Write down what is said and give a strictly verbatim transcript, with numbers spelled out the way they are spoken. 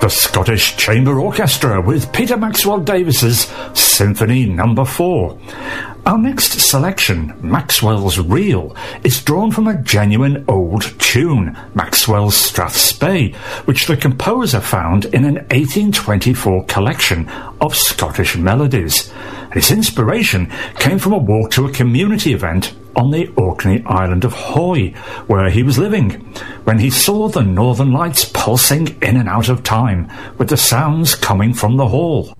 the Scottish Chamber Orchestra with Peter Maxwell Davies's Symphony Number four. Our next selection, Maxwell's Reel, is drawn from a genuine old tune, Maxwell's Strathspey, which the composer found in an eighteen twenty-four collection of Scottish melodies. Its inspiration came from a walk to a community event on the Orkney island of Hoy, where he was living, when he saw the northern lights pulsing in and out of time, with the sounds coming from the hall.